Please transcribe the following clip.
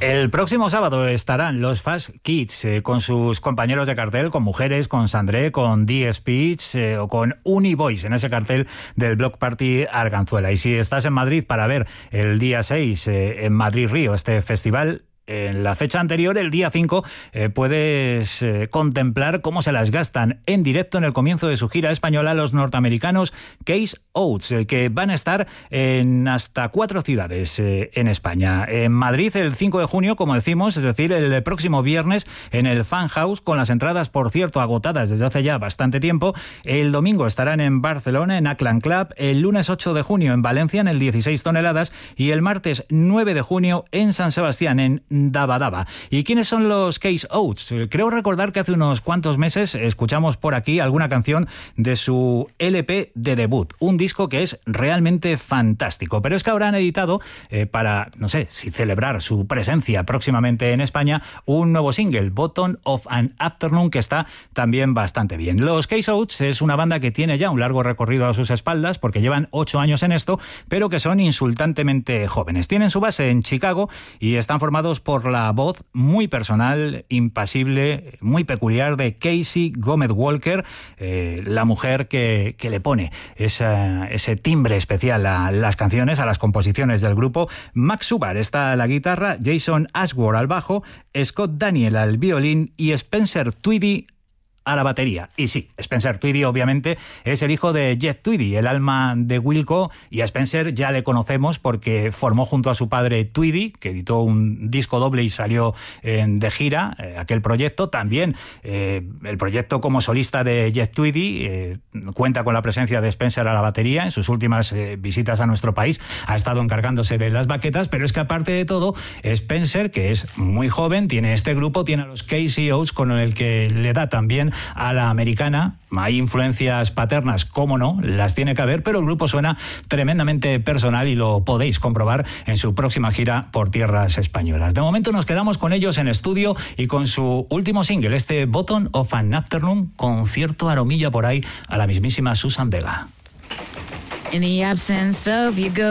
El próximo sábado estarán los Fast Kids con sus compañeros de cartel, con Mujeres, con Sandré, con The Speech o con Univoice en ese cartel del Block Party Arganzuela. Y si estás en Madrid para ver el día 6 en Madrid Río, este festival, en la fecha anterior, el día 5, puedes contemplar cómo se las gastan en directo en el comienzo de su gira española los norteamericanos Case Oats, que van a estar en hasta 4 ciudades en España. En Madrid el 5 de junio, como decimos, es decir, el próximo viernes en el Fan House, con las entradas, por cierto, agotadas desde hace ya bastante tiempo. El domingo estarán en Barcelona, en Ackland Club, el lunes 8 de junio en Valencia, en el 16 toneladas, y el martes 9 de junio en San Sebastián, en Daba Daba. ¿Y quiénes son los Case Oats? Creo recordar que hace unos cuantos meses escuchamos por aquí alguna canción de su LP de debut, un disco que es realmente fantástico, pero es que ahora han editado, para, no sé, si celebrar su presencia próximamente en España, un nuevo single, Bottom of an Afternoon, que está también bastante bien. Los Case Oats es una banda que tiene ya un largo recorrido a sus espaldas, porque llevan 8 años en esto, pero que son insultantemente jóvenes. Tienen su base en Chicago y están formados por la voz muy personal, impasible, muy peculiar de Casey Gómez Walker, la mujer que le pone ese timbre especial a las canciones, a las composiciones del grupo. Max Subar está a la guitarra, Jason Ashworth al bajo, Scott Daniel al violín y Spencer Tweedy a la batería. Y sí, Spencer Tweedy obviamente es el hijo de Jeff Tweedy, el alma de Wilco, y a Spencer ya le conocemos porque formó junto a su padre Tweedy, que editó un disco doble y salió de gira, aquel proyecto. También el proyecto como solista de Jeff Tweedy cuenta con la presencia de Spencer a la batería. En sus últimas visitas a nuestro país ha estado encargándose de las baquetas, pero es que aparte de todo, Spencer, que es muy joven, tiene este grupo, tiene a los Case Oats, con el que le da también a la americana. Hay influencias paternas, cómo no, las tiene que haber, pero el grupo suena tremendamente personal y lo podéis comprobar en su próxima gira por tierras españolas. De momento nos quedamos con ellos en estudio y con su último single, este Bottom of an Afternoon, con cierto aromilla por ahí a la mismísima Susan Vega. In the absence of you go